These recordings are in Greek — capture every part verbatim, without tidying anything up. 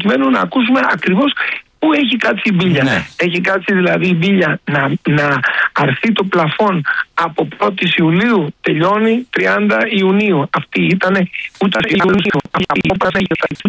προκειμένου να ακούσουμε ακριβώς πού έχει κάτσει η μπίλια. Ναι. Έχει κάτσει δηλαδή η μπίλια να, να αρθεί το πλαφόν από πρώτη Ιουλίου, τελειώνει τριάντα Ιουνίου. Αυτή ήταν ούτε η απόφαση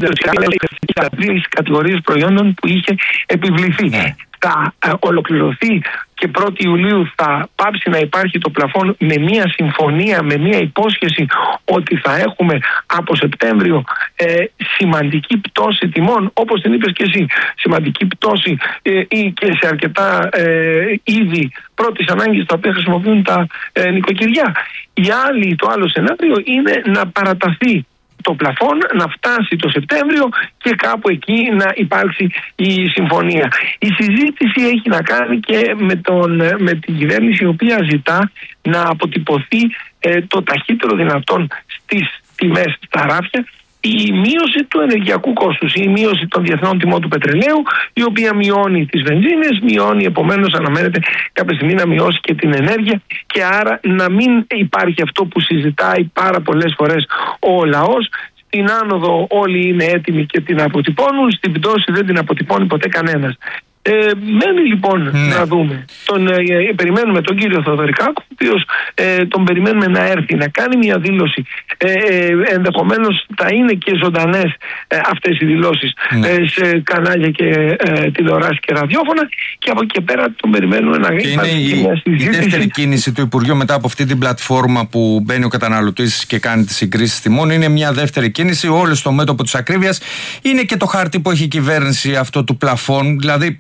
για τα τρεις κατηγορίες προϊόντων που είχε επιβληθεί. Ναι. Θα ε, ολοκληρωθεί και πρώτη Ιουλίου θα πάψει να υπάρχει το πλαφόν με μια συμφωνία, με μια υπόσχεση ότι θα έχουμε από Σεπτέμβριο ε, σημαντική πτώση τιμών, όπως την είπες και εσύ, σημαντική πτώση ε, ή και σε αρκετά ε, είδη πρώτης ανάγκης τα οποία χρησιμοποιούν τα ε, νοικοκυριά. Η άλλη, το άλλο σενάριο είναι να παραταθεί το πλαφόν, να φτάσει το Σεπτέμβριο και κάπου εκεί να υπάρξει η συμφωνία. Η συζήτηση έχει να κάνει και με, τον, με την κυβέρνηση, η οποία ζητά να αποτυπωθεί ε, το ταχύτερο δυνατόν στις τιμές στα ράφια η μείωση του ενεργειακού κόστους, η μείωση των διεθνών τιμών του πετρελαίου, η οποία μειώνει τις βενζίνες, μειώνει, επομένως αναμένεται κάποια στιγμή να μειώσει και την ενέργεια, και άρα να μην υπάρχει αυτό που συζητάει πάρα πολλές φορές ο λαός. Στην άνοδο όλοι είναι έτοιμοι και την αποτυπώνουν, στην πτώση δεν την αποτυπώνει ποτέ κανένας. Ε, μένει λοιπόν ναι. να δούμε. Τον, ε, περιμένουμε τον κύριο Θεοδωρικάκο, ο οποίος ε, τον περιμένουμε να έρθει να κάνει μια δήλωση. Ε, ε, ενδεχομένως θα είναι και ζωντανές ε, αυτές οι δηλώσεις ναι. ε, σε κανάλια και ε, τηλεοράσεις και ραδιόφωνα, και από εκεί και πέρα τον περιμένουμε να και είναι η, μια συζήτηση. Η δεύτερη κίνηση του Υπουργείου μετά από αυτή την πλατφόρμα που μπαίνει ο καταναλωτής και κάνει τις συγκρίσεις τιμών. Είναι μια δεύτερη κίνηση, όλες στο μέτωπο της ακρίβειας. Είναι και το χάρτη που έχει η κυβέρνηση αυτό του πλαφών, δηλαδή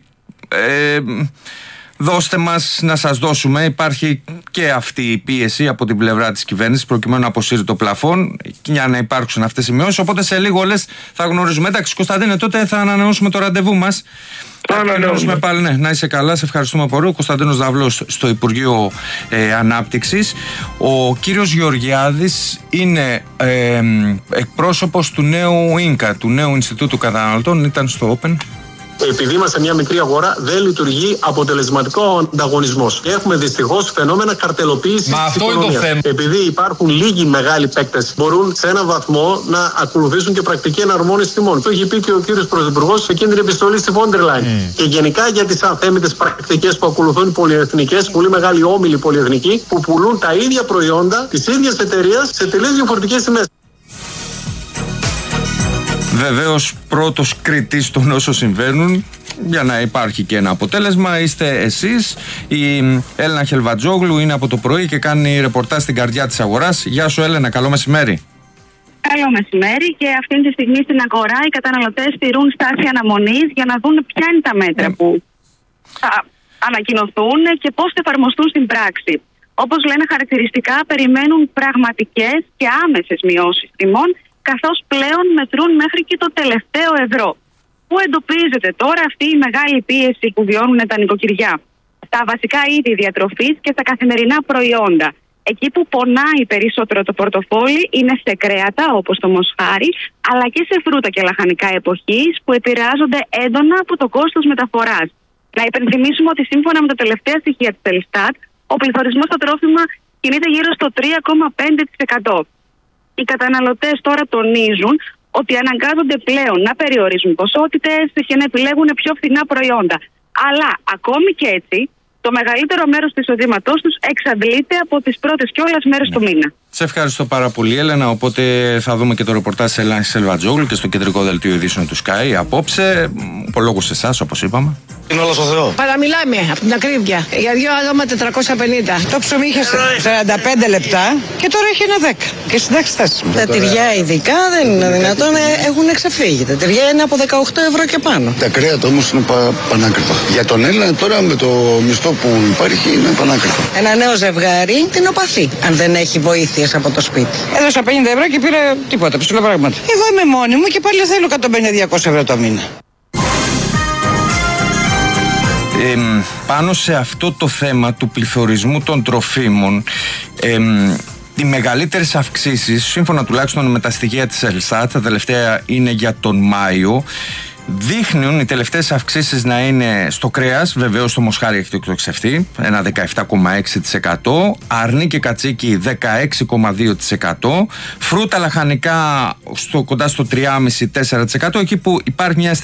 Ε, δώστε μας να σας δώσουμε. Υπάρχει και αυτή η πίεση από την πλευρά της κυβέρνησης προκειμένου να αποσύρει το πλαφόν για να υπάρξουν αυτές οι μειώσεις. Οπότε σε λίγο όλες θα γνωρίζουμε. Εντάξει, Κωνσταντίνε, τότε θα ανανεώσουμε το ραντεβού μας. Θα ανανεώσουμε πάλι, ναι. Να είσαι καλά, σε ευχαριστούμε πολύ. Ο Κωνσταντίνος Δαυλός στο Υπουργείο ε, Ανάπτυξης. Ο κύριος Γεωργιάδης είναι ε, εκπρόσωπος του νέου ίνκα, του νέου Ινστιτούτου Καταναλωτών. Ήταν στο Open. Επειδή είμαστε μια μικρή αγορά, δεν λειτουργεί αποτελεσματικό ανταγωνισμός. Έχουμε δυστυχώς φαινόμενα καρτελοποίησης της οικονομίας. Επειδή υπάρχουν λίγοι μεγάλοι παίκτες, μπορούν σε έναν βαθμό να ακολουθήσουν και πρακτική εναρμόνιση τιμών. Το έχει πει και ο κύριος Πρωθυπουργός σε εκείνη την επιστολή στη Φόντερ Λάιν. Mm. Και γενικά για τις αθέμητες πρακτικές που ακολουθούν οι πολυεθνικές, πολύ μεγάλοι όμιλοι πολυεθνικοί, που πουλούν τα ίδια προϊόντα της ίδιας εταιρείας σε τελείως διαφορετικές τιμές. Βεβαίως πρώτος κριτής των όσων συμβαίνουν, για να υπάρχει και ένα αποτέλεσμα, είστε εσείς. Η Έλενα Χελβατζόγλου είναι από το πρωί και κάνει ρεπορτάζ στην καρδιά της αγοράς. Γεια σου Έλενα, καλό μεσημέρι. Καλό μεσημέρι, και αυτή τη στιγμή στην αγορά οι καταναλωτές στηρούν στάση αναμονής για να δουν ποια είναι τα μέτρα yeah. που θα ανακοινωθούν και πώς θα εφαρμοστούν στην πράξη. Όπως λένε χαρακτηριστικά, περιμένουν πραγματικές και άμεσες μειώσεις τιμών, καθώς πλέον μετρούν μέχρι και το τελευταίο ευρώ. Πού εντοπίζεται τώρα αυτή η μεγάλη πίεση που βιώνουν τα νοικοκυριά? Στα βασικά είδη διατροφής και στα καθημερινά προϊόντα. Εκεί που πονάει περισσότερο το πορτοφόλι είναι σε κρέατα, όπως το μοσχάρι, αλλά και σε φρούτα και λαχανικά εποχής που επηρεάζονται έντονα από το κόστος μεταφοράς. Να υπενθυμίσουμε ότι σύμφωνα με τα τελευταία στοιχεία της Ελστάτ, ο πληθωρισμός στα τρόφιμα κινείται γύρω στο τρία κόμμα πέντε τοις εκατό. Οι καταναλωτές τώρα τονίζουν ότι αναγκάζονται πλέον να περιορίζουν ποσότητες και να επιλέγουν πιο φθηνά προϊόντα. Αλλά ακόμη και έτσι, το μεγαλύτερο μέρος του εισοδήματός τους εξαντλείται από τις πρώτες κιόλας μέρες ναι. του μήνα. Σε ευχαριστώ πάρα πολύ, Έλενα. Οπότε θα δούμε και το ρεπορτάζ της Ελένης Χελβατζόγλου και στο κεντρικό δελτίο ειδήσεων του Sky απόψε. Ο λόγος σε εσάς, όπως είπαμε. Είναι όλος ο Θεός. Παραμιλάμε από την ακρίβεια. Για δύο άτομα τετρακόσια πενήντα. Το ψωμί είχε σαράντα πέντε λεπτά και τώρα έχει ένα δέκα. Και συντάξει θέσεις μου. Τα τυριά ειδικά δεν είναι δυνατόν, έχουν εξαφύγει. Τα τυριά είναι από δεκαοκτώ ευρώ και πάνω. Τα κρέατα όμως είναι πα, πανάκριβα. Για τον Έλληνα τώρα με το μισθό που υπάρχει είναι πανάκριβα. Ένα νέο ζευγάρι την οπαθεί, αν δεν έχει βοήθειες από το σπίτι. Έδωσα πενήντα ευρώ και πήρα τίποτα, ψηλό πράγματα. Εγώ είμαι μόνη μου και πάλι θέλω εκατόν πενήντα με διακόσια ευρώ το μήνα. Ε, πάνω σε αυτό το θέμα του πληθωρισμού των τροφίμων, ε, οι μεγαλύτερες αυξήσεις, σύμφωνα τουλάχιστον με τα στοιχεία της Ελστάτ, τα τελευταία είναι για τον Μάιο, δείχνουν οι τελευταίες αυξήσεις να είναι στο κρέας, βεβαίως το μοσχάρι έχει εκτοξευτεί, ένα δεκαεπτά κόμμα έξι τοις εκατό, αρνί και κατσίκι δεκαέξι κόμμα δύο τοις εκατό, φρούτα λαχανικά στο, κοντά στο τρία κόμμα πέντε με τέσσερα τοις εκατό, εκεί που υπάρχει μια